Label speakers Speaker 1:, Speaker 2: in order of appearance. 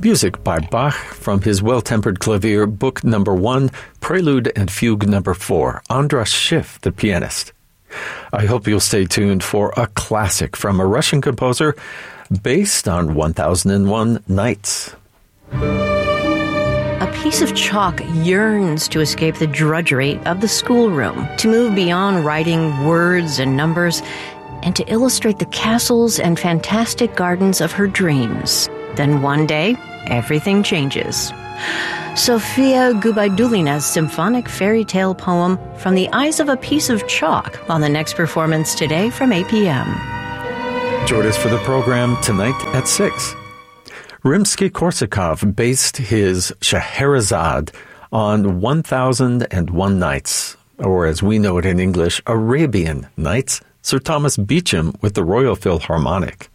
Speaker 1: Music by Bach from his Well-Tempered Clavier, Book No. 1, Prelude and Fugue No. 4, Andras Schiff, the pianist. I hope you'll stay tuned for a classic from a Russian composer based on 1001 Nights.
Speaker 2: A piece of chalk yearns to escape the drudgery of the schoolroom, to move beyond writing words and numbers, and to illustrate the castles and fantastic gardens of her dreams. Then one day, everything changes. Sofia Gubaidulina's symphonic fairy tale poem, From the Eyes of a Piece of Chalk, on the next performance today from 8 p.m.
Speaker 1: Join us for the program tonight at 6. Rimsky-Korsakov based his Scheherazade on 1001 Nights, or as we know it in English, Arabian Nights, Sir Thomas Beecham with the Royal Philharmonic.